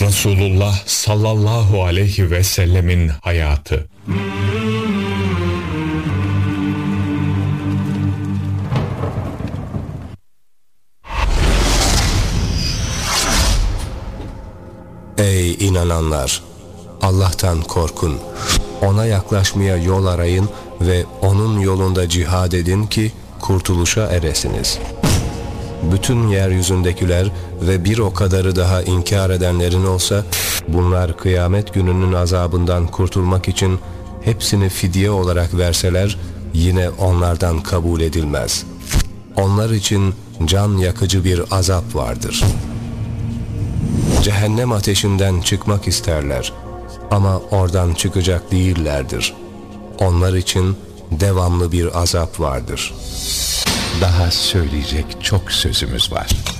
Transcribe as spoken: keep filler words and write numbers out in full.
Resulullah sallallahu aleyhi ve sellemin hayatı. Ey inananlar! Allah'tan korkun. Ona yaklaşmaya yol arayın ve onun yolunda cihad edin ki kurtuluşa eresiniz. Bütün yeryüzündekiler ve bir o kadarı daha inkar edenlerin olsa, bunlar kıyamet gününün azabından kurtulmak için hepsini fidye olarak verseler, yine onlardan kabul edilmez. Onlar için can yakıcı bir azap vardır. Cehennem ateşinden çıkmak isterler ama oradan çıkacak değillerdir. Onlar için devamlı bir azap vardır. Daha söyleyecek çok sözümüz var.